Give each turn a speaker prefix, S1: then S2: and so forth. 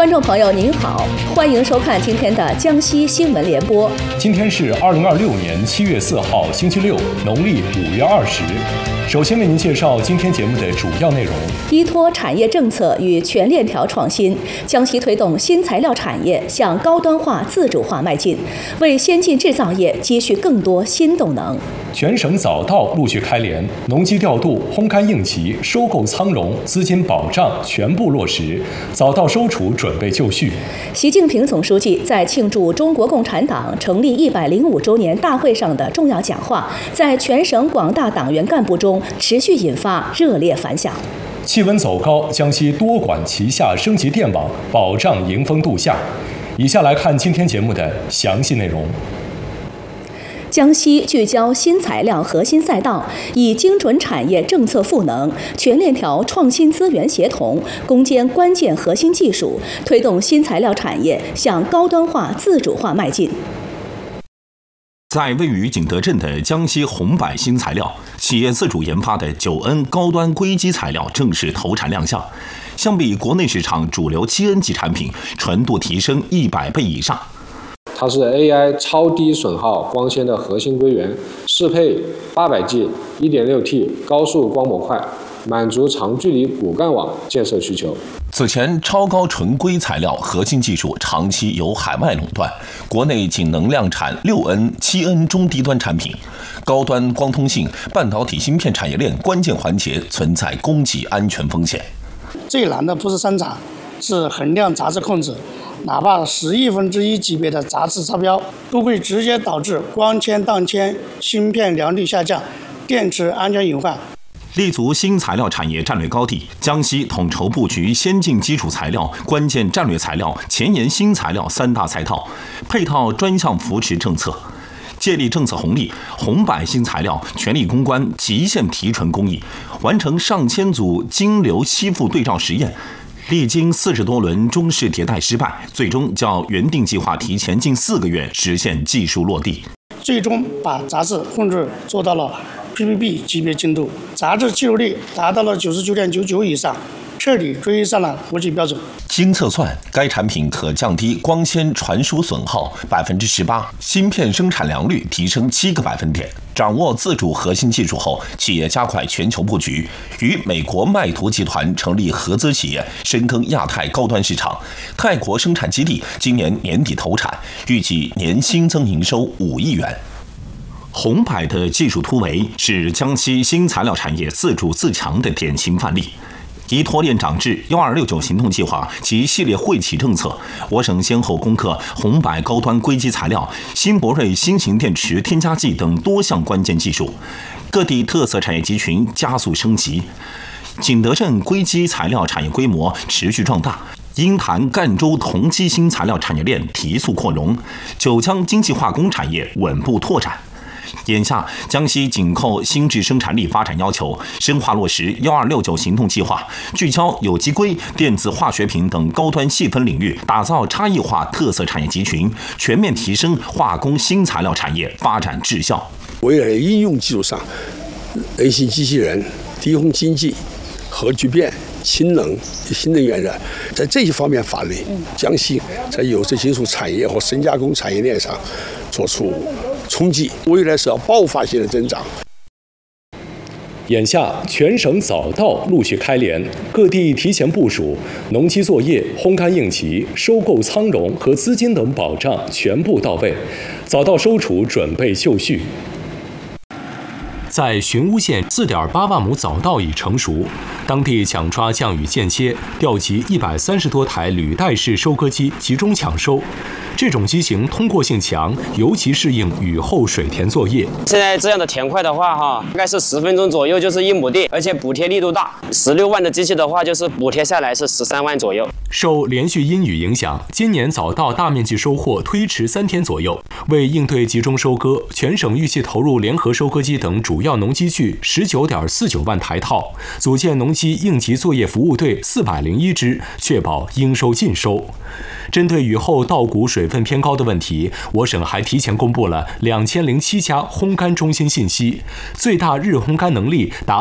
S1: 观众朋友您好，欢迎收看今天的江西新闻联播。
S2: 今天是2026年7月4号，星期六，农历5月20。首先为您介绍今天节目的主要内容。
S1: 依托产业政策与全链条创新，江西推动新材料产业向高端化、自主化迈进，为先进制造业积蓄更多新动能。
S2: 全省早稻陆续开联，农机调度、烘干应急、收购仓容、资金保障全部落实，早稻收储准备就绪。
S1: 习近平总书记在庆祝中国共产党成立105周年大会上的重要讲话，在全省广大党员干部中持续引发热烈反响。
S2: 气温走高，江西多管齐下升级电网，保障迎风度夏。以下来看今天节目的详细内容。
S1: 江西聚焦新材料核心赛道，以精准产业政策赋能、全链条创新资源协同，攻坚关键核心技术，推动新材料产业向高端化、自主化迈进。
S3: 在位于景德镇的江西红柏新材料企业自主研发的9N 高端硅基材料正式投产亮相，相比国内市场主流7N 级产品，纯度提升100倍以上。
S4: 它是 AI 超低损耗光纤的核心硅源，适配800G 1.6T 高速光模块，满足长距离骨干网建设需求。
S3: 此前，超高纯硅材料核心技术长期由海外垄断，国内仅能量产6N、7N 中低端产品，高端光通信、半导体芯片产业链关键环节存在供给安全风险。
S5: 最难的不是生产，是衡量杂质控制。哪怕10亿分之一级别的杂质超标，都会直接导致光纤当铅、芯片良率下降、电池安全隐患。
S3: 立足新材料产业战略高地，江西统筹布局先进基础材料、关键战略材料、前沿新材料3大赛道，配套专项扶持政策。借力政策红利，红柏新材料全力攻关极限提纯工艺，完成上千组晶流吸附对照实验。历经40多轮中试迭代失败，最终较原定计划提前近4个月实现技术落地，
S5: 最终把杂质控制做到了 PPB 级别精度，杂质记录率达到了99.99%以上，彻底追上了国际标准。
S3: 经测算，该产品可降低光纤传输损耗18%，芯片生产良率提升7个百分点。掌握自主核心技术后，企业加快全球布局，与美国麦图集团成立合资企业，深耕亚太高端市场。泰国生产基地今年年底投产，预计年新增营收5亿元。红柏的技术突围是江西新材料产业自主自强的典型范例。依托链长制、1269行动计划及系列惠企政策，我省先后攻克红柏高端硅基材料、新博瑞新型电池添加剂等多项关键技术，各地特色产业集群加速升级。景德镇硅基材料产业规模持续壮大，鹰潭赣州同基新材料产业链提速扩容，九江精细化工产业稳步拓展。眼下，江西紧扣新质生产力发展要求，深化落实1269行动计划，聚焦有机硅、电子化学品等高端细分领域，打造差异化特色产业集群，全面提升化工新材料产业发展质效。
S6: 为了应用技术上，人形机器人、低空经济、核聚变、氢能、新能源的，在这些方面发力，江西在有色金属产业和深加工产业链上做出冲击，未来是要爆发性的增长。
S2: 眼下，全省早稻陆续开联，各地提前部署，农机作业、烘干应急、收购仓容和资金等保障全部到位，早稻收储准备就绪。
S7: 在寻乌县4.8万亩早稻已成熟，当地抢抓降雨间歇，调集130多台履带式收割机集中抢收。这种机型通过性强，尤其适应雨后水田作业。
S8: 现在这样的田块的话，大概是10分钟左右就是1亩地，而且补贴力度大。16万的机器的话，就是补贴下来是13万左右。
S7: 受连续阴雨影响，今年早稻大面积收获推迟3天左右。为应对集中收割，全省预计投入联合收割机等主要农机具19.49万台套，组建农机应急作业服务队401支，确保应收尽收。针对雨后稻谷水分偏高的问题，我省还提前公布了2007家烘干中心信息，最大日烘干能力达